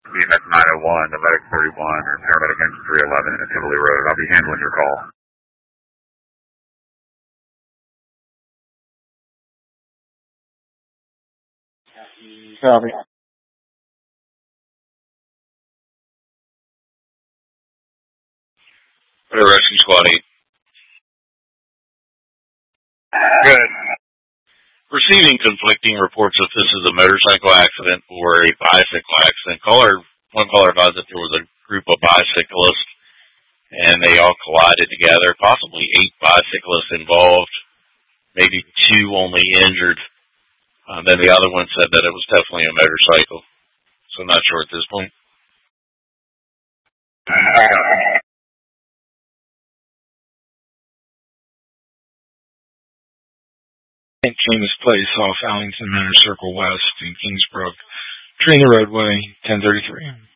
BMS 901, the medic 31, or paramedic engine 311 at Tivoli Road. I'll be handling your call. Copy. Rescue Squad 8. Good. Receiving conflicting reports that this is a motorcycle accident or a bicycle accident. One caller advised that there was a group of bicyclists and they all collided together, possibly 8 bicyclists involved, maybe 2 only injured. Then the other one said that it was definitely a motorcycle. So I'm not sure at this point. St. James Place off Allington Manor Circle West in Kingsbrook. Treating the roadway, 1033.